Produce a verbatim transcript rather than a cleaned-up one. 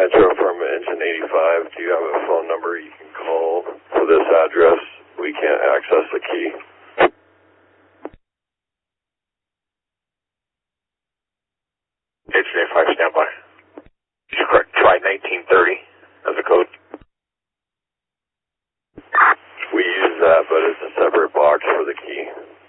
Metro from Engine eighty-five. Do you have a phone number you can call for this address? We can't access the key. Engine eighty-five, standby. You're correct. Try nineteen thirty as a code. We use that, but it's a separate box for the key.